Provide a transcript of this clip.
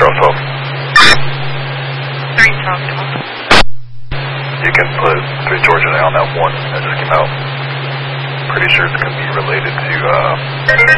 You can put 3 Georgia on that one that just came out. Pretty sure it's going to be related to